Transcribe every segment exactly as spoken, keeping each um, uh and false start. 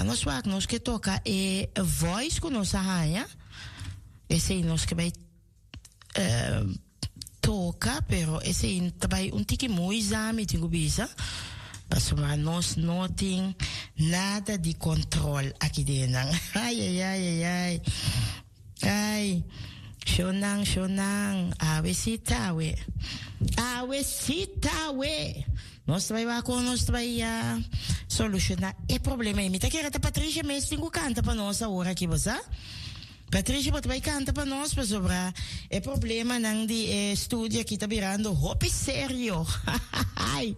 nos wak nos ke toka e voice ko nos haya. Ese nos ke bij uh, toka, pero ese in tabai un tiki moeizame tingu bisa. Pasuma nos noting nada di control aqui denang. Ai ai ai ai ai. Ai. Shonang shonang. Awe sitawe. Awe sitawe. Nós trabalhamos com nós trabalhar solucionar e problema aí. Me tá querendo a Patrícia mesmo tem que cantar para nós agora aqui, você? Patrícia pode vai cantar para nós para sobrar é problema não de eh, estúdio aqui tá virando hope sério. Ai.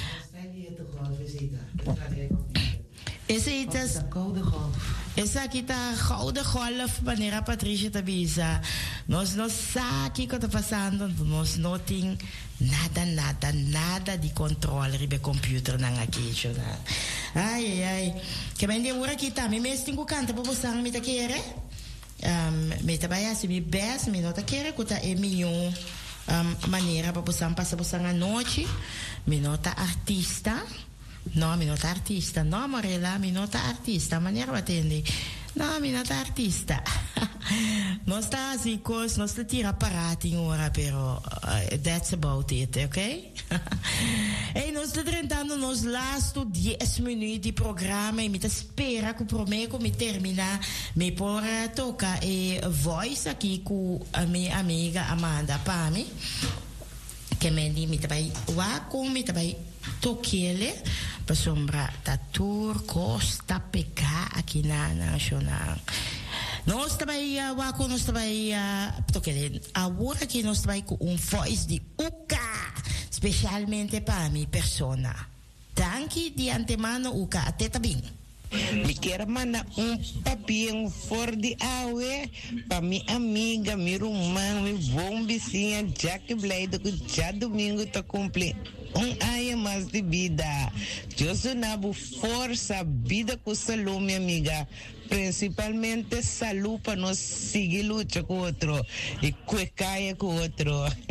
Esse aí tá essa aqui tá gouden golf wanneer a Patrícia tá bisa. Nós não sabe o que tá passando, nós não tem nada, nada, nada de controle ribe computer nang aqui, chona. Ai ai ai. Que bem de hora aqui tá, me mesmo tenho canta para você me tá querer. Um, me tá vai assim me best, me não tá querer que tá é milhão um, maneira para você passar você a noite. Me nota artista. No, mi nota artista. No, Morella, mi nota artista. Maniera va attendi. No, mi nota artista. Non sta así cos, non sta tira apparati ora, però uh, that's about it, ok? E non sta trentando nos lasto dieci minuti di programma e mi ta spera che prometo mi termina mi por tocca e voice aqui con a mia amiga Amanda Pami che mi di mi tabai wa con mi tabai tokiele per sombra ta tour costa peka aqui na nacional. Nós trabalhamos uh, com nós trabalhamos tokiele agora que nós trabalhamos com um voice de uka specialmente para mi persona. Danke di antemano uka até tá bem. Me quero mandar um papinho for de aue para minha amiga, minha irmã, meu bom vizinho, já que Bleido, que já domingo tá cumprindo um ano mais de vida. Eu sou nabo força, vida com saúde, minha amiga. Principalmente saúde para nós seguir luta com o outro e cuecaia com o outro.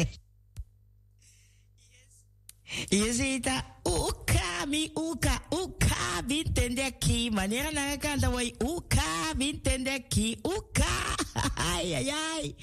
E esse tá uka, mi uka, uka, me entende aqui. Maneira na canta, oi, uka, me entende aqui, uka. Ai, ai, ai.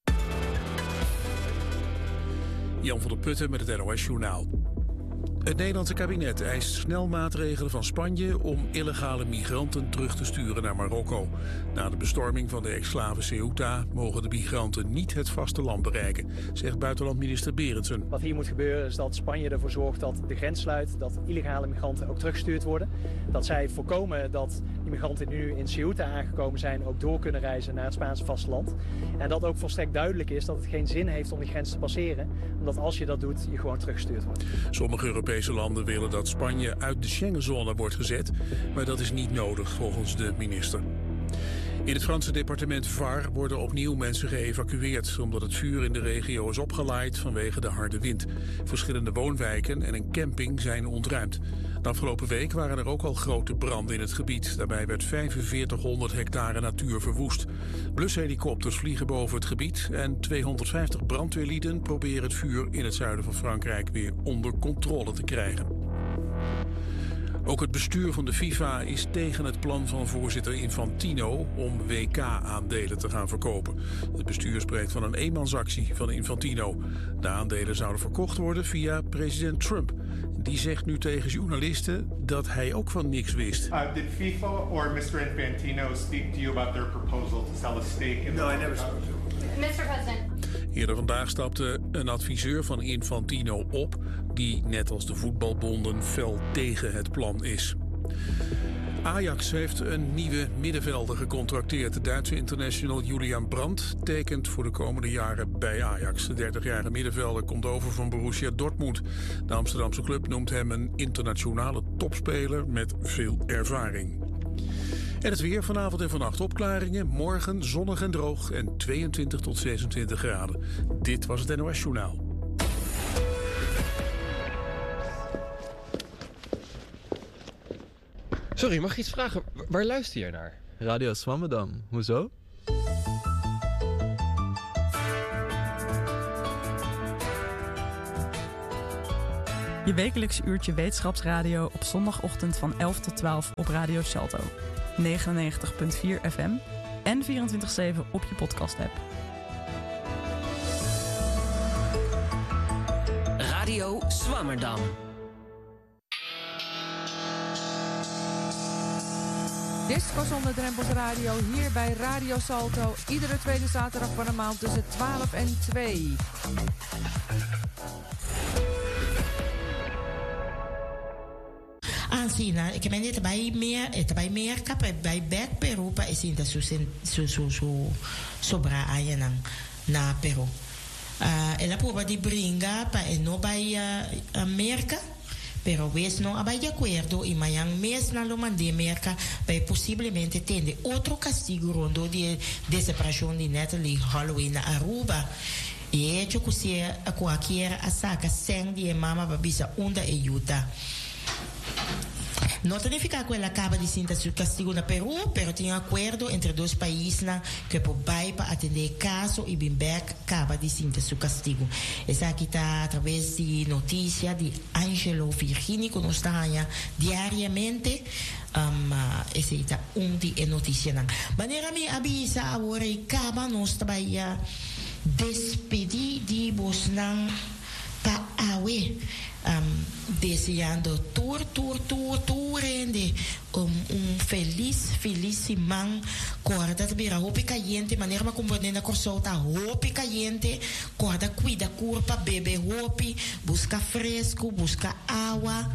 Jan van der Putten met het N O S-journaal. Het Nederlandse kabinet eist snel maatregelen van Spanje om illegale migranten terug te sturen naar Marokko. Na de bestorming van de ex-slave Ceuta mogen de migranten niet het vasteland bereiken, zegt buitenlandminister Berendsen. Wat hier moet gebeuren is dat Spanje ervoor zorgt dat de grens sluit, dat illegale migranten ook teruggestuurd worden. Dat zij voorkomen dat die migranten die nu in Ceuta aangekomen zijn ook door kunnen reizen naar het Spaanse vasteland. En dat ook volstrekt duidelijk is dat het geen zin heeft om die grens te passeren, omdat als je dat doet, je gewoon teruggestuurd wordt. Sommige Europese landen willen dat Spanje uit de Schengenzone wordt gezet, maar dat is niet nodig volgens de minister. In het Franse departement Var worden opnieuw mensen geëvacueerd, omdat het vuur in de regio is opgelaaid vanwege de harde wind. Verschillende woonwijken en een camping zijn ontruimd. De afgelopen week waren er ook al grote branden in het gebied. Daarbij werd vijfenveertighonderd hectare natuur verwoest. Blushelikopters vliegen boven het gebied en tweehonderdvijftig brandweerlieden proberen het vuur in het zuiden van Frankrijk weer onder controle te krijgen. Ook het bestuur van de FIFA is tegen het plan van voorzitter Infantino om W K-aandelen te gaan verkopen. Het bestuur spreekt van een eenmansactie van Infantino. De aandelen zouden verkocht worden via president Trump. Die zegt nu tegen journalisten dat hij ook van niks wist. Uh, did FIFA or mister Infantino speak to you about their proposal to sell a stake in the... No, I never spoke to him. mister President. Eerder vandaag stapte een adviseur van Infantino op, die net als de voetbalbonden fel tegen het plan is. Ajax heeft een nieuwe middenvelder gecontracteerd. De Duitse international Julian Brandt tekent voor de komende jaren bij Ajax. De dertigjarige middenvelder komt over van Borussia Dortmund. De Amsterdamse club noemt hem een internationale topspeler met veel ervaring. En het weer vanavond en vannacht opklaringen. Morgen zonnig en droog en tweeëntwintig tot zesentwintig graden. Dit was het N O S-journaal. Sorry, mag ik iets vragen? Waar luister je naar? Radio Swammerdam. Hoezo? Je wekelijks uurtje wetenschapsradio op zondagochtend van elf tot twaalf op Radio Salto. negenennegentig komma vier F M en vierentwintig zeven op je podcast-app. Radio Zwammerdam. Disco zonder drempels radio hier bij Radio Salto. Iedere tweede zaterdag van de maand tussen twaalf en twee. Ansina, ik ben niet bij meer, het bij meer kap bij back Peru, pa is in de zo zo zo zo sobra ayenang na Peru. Uh, ela proba di bringa pa e no bij uh, Amerika. Pero wees no abai de acuerdo y mayang mes na lo mande Amerika bij possiblemente tende outro castigo rondo de deseparação de Natalie Holloway na Aruba. E é que se a qualquer a saca sem de mama babisa onda e Utah. Não significa que ela acaba de sentir o castigo na Peru, pero tem um acordo entre dois países na que por vai para atender caso e Bimberg acaba de sentir o castigo. Essa aqui está através de notícia de Angelo Virgini que nos está diariamente. Um, essa está um de notícia não. Maneira me avisa agora e acaba nós trabalhar despedir de Bosnan para Awe. Um, desejando tour, tour, tour, tour de um, um feliz, feliz man corda bira roupa caliente, maneira uma componente com solta roupa caliente, corda cuida corpa, bebe roupa, busca fresco, busca água.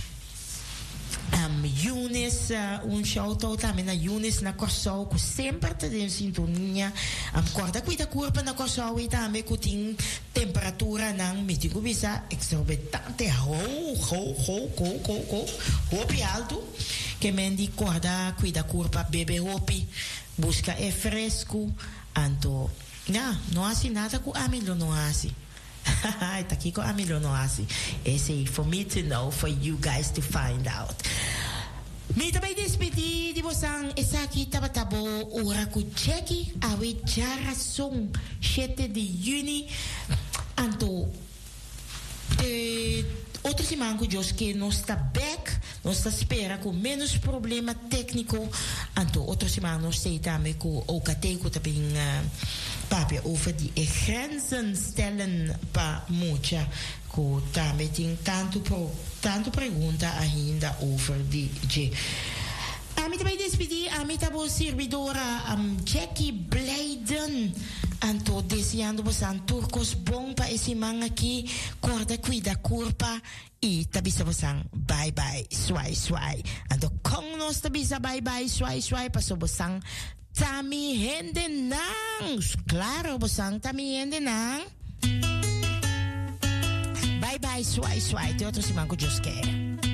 Um, Yunis, uh, um shout-out também na Yunis na Corsol, que sempre está em sintonia. Um, corda cuida corpo na Corsol e também que tem temperatura não me digo bisa exorbitante, ho, ho, ho, ho, ho, ho, roupa alto, que mendi corda cuida corpo, bebe roupa, busca é fresco, anto, não, não há nada com a melhor não há assim. Tá aqui com a milhão no assim. Esse for me to know, for you guys to find out. Me também despedir de vocês. Essa aqui tava tabo ora com cheque a we jaração sete de junho. Anto de outro semana que Deus que nós está back, nós está espera com menos problema técnico. Anto outro semana nós sei também com o cateco também papi over die grenzen stellen para mucha que também tem tanto pro tanto pergunta ainda over die je. A mim também despedir, a mim tabo servidora um, Jackie Blayden. Anto desejando você turcos bom para esse man aqui, corda cuida curpa e tabisa você bye bye, swai swai. Anto com nós tabisa bye bye, swai swai para so você tami hende nang. Claro, você tami hende nang. Bye bye, swai swai. Te outro se manco Deus quer.